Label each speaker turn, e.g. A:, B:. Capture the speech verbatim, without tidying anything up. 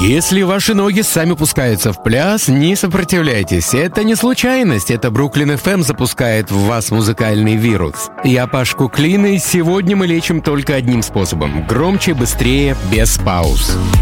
A: Если ваши ноги сами пускаются в пляс, не сопротивляйтесь. Это не случайность, это Бруклин эф эм запускает в вас музыкальный вирус. Я Паш Куклин, и сегодня мы лечим только одним способом. Громче, быстрее, без пауз.